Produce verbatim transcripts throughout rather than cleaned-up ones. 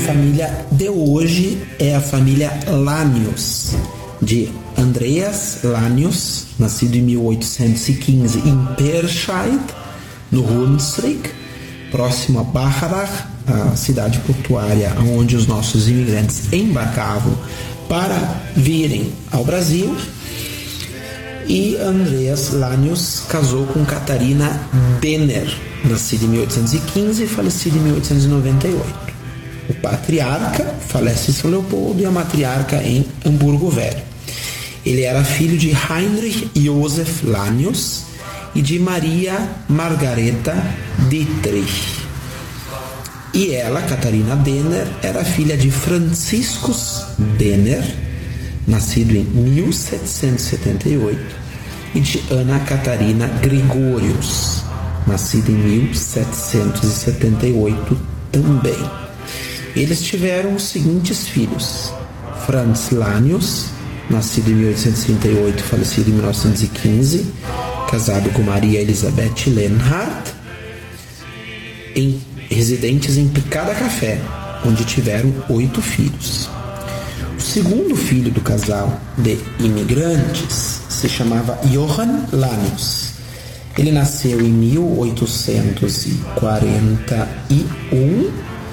família de hoje é a família Lanius, de Andreas Lanius, nascido em mil oitocentos e quinze em Perscheid, no Hunsrück, próximo a Bacharach, a cidade portuária onde os nossos imigrantes embarcavam para virem ao Brasil. E Andreas Lanius casou com Catarina Denner, nascida em mil oitocentos e quinze e falecida em mil oitocentos e noventa e oito. O patriarca falece em São Leopoldo e a matriarca em Hamburgo Velho. Ele era filho de Heinrich Josef Lanius e de Maria Margareta Dietrich. E ela, Catarina Denner, era filha de Franciscus Denner, nascido em mil setecentos e setenta e oito, e de Ana Catarina Gregorius, nascida em mil setecentos e setenta e oito também. Eles tiveram os seguintes filhos: Franz Lanius, nascido em mil oitocentos e trinta e oito, falecido em mil novecentos e quinze, casado com Maria Elisabeth Lenhardt, em, residentes em Picada Café, onde tiveram oito filhos. O segundo filho do casal de imigrantes se chamava Johann Lanius. Ele nasceu em mil oitocentos e quarenta e um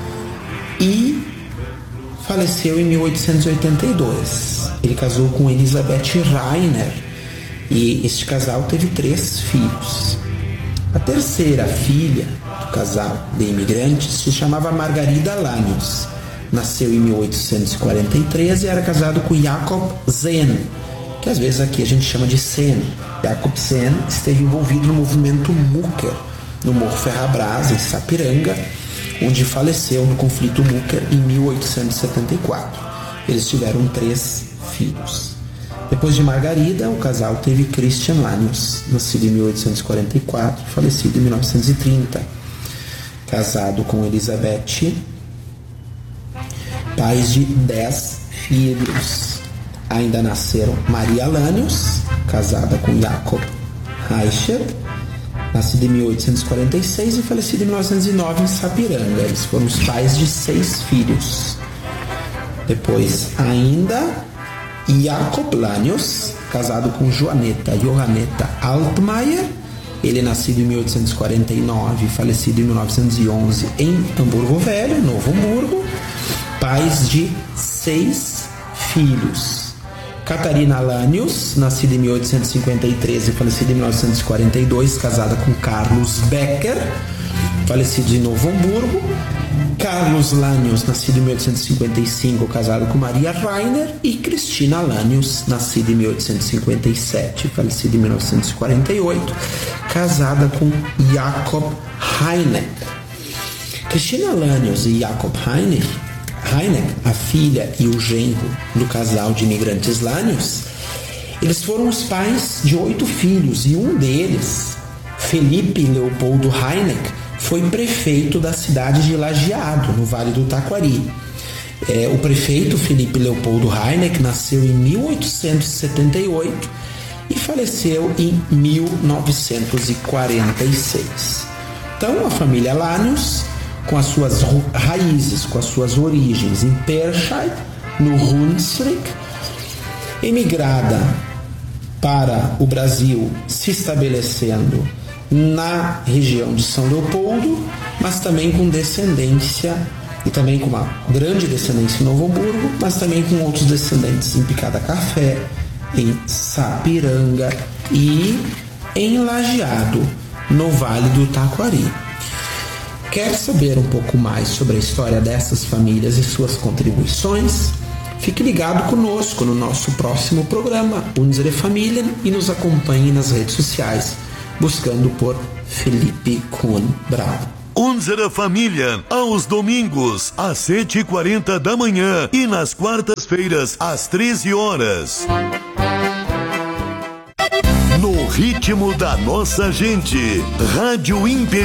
e faleceu em mil oitocentos e oitenta e dois. Ele casou com Elisabeth Rainer e este casal teve três filhos. A terceira filha do casal de imigrantes se chamava Margarida Lanius. Nasceu em mil oitocentos e quarenta e três e era casado com Jakob Zen, que às vezes aqui a gente chama de Sen. Jakob Zen esteve envolvido no movimento Mucker, no Morro Ferrabras, em Sapiranga, onde faleceu no conflito Mucker em mil oitocentos e setenta e quatro. Eles tiveram três filhos. Depois de Margarida, o casal teve Christian Lanius, nascido em mil oitocentos e quarenta e quatro, falecido em mil novecentos e trinta. Casado com Elizabeth, pais de dez filhos. Ainda nasceram Maria Lanius, casada com Jakob Reichert, nascida em mil oitocentos e quarenta e seis e falecida em mil novecentos e nove em Sapiranga. Eles foram os pais de seis filhos. Depois ainda Jakob Lanius, casado com Joaneta Johanneta Altmaier. Ele nascido em mil oitocentos e quarenta e nove e falecido em mil novecentos e onze em Hamburgo Velho, Novo Hamburgo. Pais de seis filhos. Catarina Lanius, nascida em mil oitocentos e cinquenta e três e falecida em mil novecentos e quarenta e dois, casada com Carlos Becker, falecido em Novo Hamburgo. Carlos Lanius, nascido em mil oitocentos e cinquenta e cinco, casado com Maria Rainer. E Cristina Lanius, nascida em mil oitocentos e cinquenta e sete, falecida em mil novecentos e quarenta e oito, casada com Jakob Heineck. Cristina Lanius e Jakob Heineck, Heineck, a filha e o genro do casal de imigrantes Lanius, eles foram os pais de oito filhos, e um deles, Felipe Leopoldo Heineck, foi prefeito da cidade de Lajeado, no Vale do Taquari. É, o prefeito Felipe Leopoldo Heineck nasceu em mil oitocentos e setenta e oito e faleceu em mil novecentos e quarenta e seis. Então, a família Lanius, com as suas raízes, com as suas origens em Perscheid, no Hunsrück, emigrada para o Brasil, se estabelecendo na região de São Leopoldo, mas também com descendência, e também com uma grande descendência em Novo Hamburgo, mas também com outros descendentes em Picada Café, em Sapiranga e em Lajeado, no Vale do Taquari. Quer saber um pouco mais sobre a história dessas famílias e suas contribuições? Fique ligado conosco no nosso próximo programa Unsere Familien e nos acompanhe nas redes sociais, buscando por Felipe Kuhn Bravo. Unsere Familien, aos domingos, às sete e quarenta da manhã e nas quartas-feiras, às treze horas. No ritmo da nossa gente, Rádio Imperial.